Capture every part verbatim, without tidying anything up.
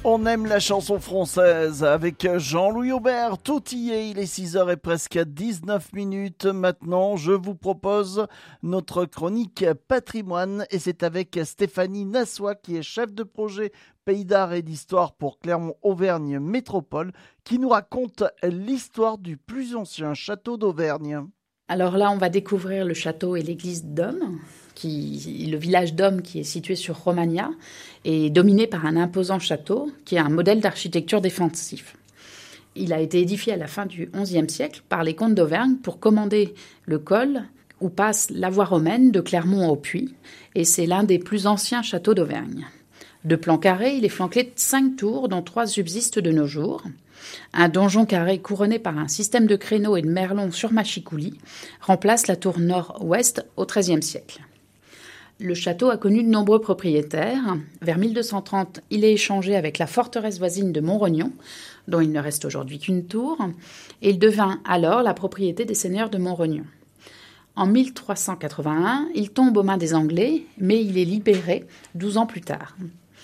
On aime la chanson française avec Jean-Louis Aubert, tout y est, il est six heures et presque dix-neuf minutes. Maintenant, je vous propose notre chronique patrimoine et c'est avec Stéphanie Nassois qui est chef de projet Pays d'Art et d'Histoire pour Clermont-Auvergne Métropole qui nous raconte l'histoire du plus ancien château d'Auvergne. Alors là, on va découvrir le château et l'église d'Homme, qui, le village d'Homme qui est situé sur Romagna et dominé par un imposant château qui est un modèle d'architecture défensif. Il a été édifié à la fin du onzième siècle par les comtes d'Auvergne pour commander le col où passe la voie romaine de Clermont au Puy, et c'est l'un des plus anciens châteaux d'Auvergne. De plan carré, il est flanqué de cinq tours, dont trois subsistent de nos jours. Un donjon carré couronné par un système de créneaux et de merlons sur machicoulis remplace la tour nord-ouest au treizième siècle. Le château a connu de nombreux propriétaires. Vers mille deux cent trente, il est échangé avec la forteresse voisine de Montrognon, dont il ne reste aujourd'hui qu'une tour, et il devint alors la propriété des seigneurs de Montrognon. En mille trois cent quatre-vingt-un, il tombe aux mains des Anglais, mais il est libéré douze ans plus tard.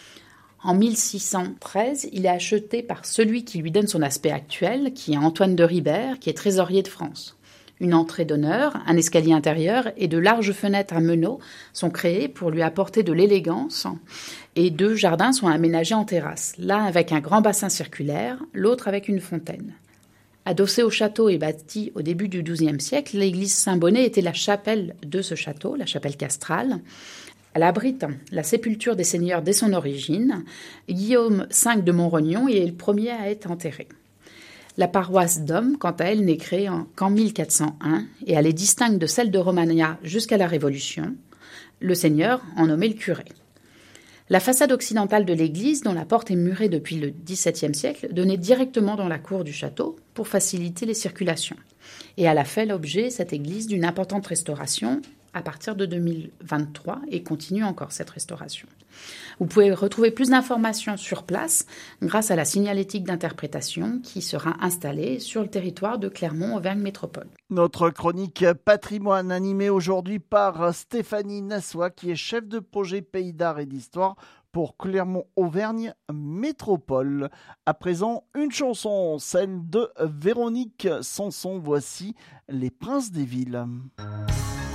En mille six cent treize, il est acheté par celui qui lui donne son aspect actuel, qui est Antoine de Ribert, qui est trésorier de France. Une entrée d'honneur, un escalier intérieur et de larges fenêtres à meneaux sont créés pour lui apporter de l'élégance, et deux jardins sont aménagés en terrasse, l'un avec un grand bassin circulaire, l'autre avec une fontaine. Adossée au château et bâtie au début du douzième siècle, l'église Saint-Bonnet était la chapelle de ce château, la chapelle castrale. Elle abrite la sépulture des seigneurs dès son origine. Guillaume cinq de Montrognon est le premier à être enterré. La paroisse d'Homme, quant à elle, n'est créée qu'en mille quatre cent un et elle est distincte de celle de Romagna jusqu'à la Révolution. Le seigneur en nommait le curé. La façade occidentale de l'église, dont la porte est murée depuis le dix-septième siècle, donnait directement dans la cour du château pour faciliter les circulations. Et elle a fait l'objet, cette église, d'une importante restauration à partir de deux mille vingt-trois et continue encore cette restauration. Vous pouvez retrouver plus d'informations sur place grâce à la signalétique d'interprétation qui sera installée sur le territoire de Clermont-Auvergne Métropole. Notre chronique patrimoine animée aujourd'hui par Stéphanie Nassois qui est chef de projet Pays d'Art et d'Histoire pour Clermont-Auvergne Métropole. À présent, une chanson, celle de Véronique Sanson. Voici Les Princes des Villes.